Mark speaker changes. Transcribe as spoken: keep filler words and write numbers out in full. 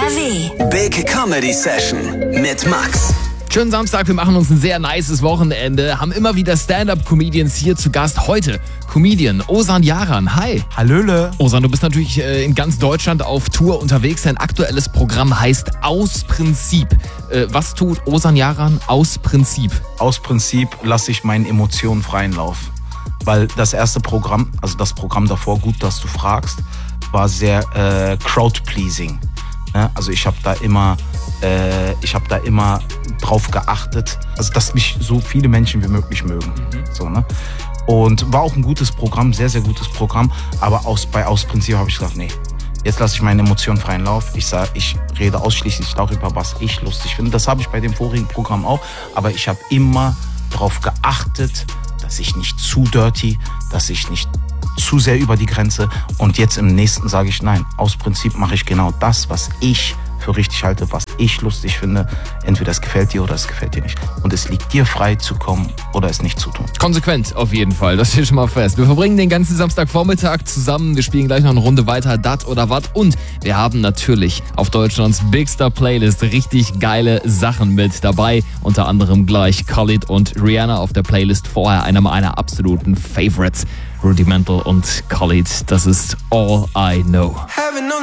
Speaker 1: W.
Speaker 2: Big Comedy Session mit Max.
Speaker 3: Schönen Samstag, wir machen uns ein sehr nices Wochenende, haben immer wieder Stand-Up-Comedians hier zu Gast. Heute Comedian Ozan Yaran. Hi.
Speaker 4: Hallöle.
Speaker 3: Ozan, du bist natürlich äh, in ganz Deutschland auf Tour unterwegs. Dein aktuelles Programm heißt Aus Prinzip. Äh, was tut Ozan Yaran aus Prinzip?
Speaker 4: Aus Prinzip lasse ich meinen Emotionen freien Lauf. Weil das erste Programm, also das Programm davor, gut, dass du fragst, war sehr äh, crowd-pleasing. Ne? Also ich habe da immer, äh, ich habe da immer drauf geachtet, also dass mich so viele Menschen wie möglich mögen. Mhm. So, ne? Und war auch ein gutes Programm, sehr, sehr gutes Programm. Aber aus, bei Aus Prinzip habe ich gesagt, nee, jetzt lasse ich meine Emotionen freien Lauf. Ich sage, ich rede ausschließlich darüber, was ich lustig finde. Das habe ich bei dem vorigen Programm auch. Aber ich habe immer darauf geachtet, dass ich nicht zu dirty, dass ich nicht zu sehr über die Grenze. Und jetzt im nächsten sage ich, nein, aus Prinzip mache ich genau das, was ich für richtig halte, was ich lustig finde. Entweder es gefällt dir oder es gefällt dir nicht. Und es liegt dir frei zu kommen oder es nicht zu tun.
Speaker 3: Konsequent auf jeden Fall, das steht schon mal fest. Wir verbringen den ganzen Samstagvormittag zusammen. Wir spielen gleich noch eine Runde weiter, dat oder wat. Und wir haben natürlich auf Deutschlands Big Star Playlist richtig geile Sachen mit dabei. Unter anderem gleich Khalid und Rihanna auf der Playlist. Vorher einer meiner absoluten Favorites, Rudimental und Khalid. Das ist All I Know.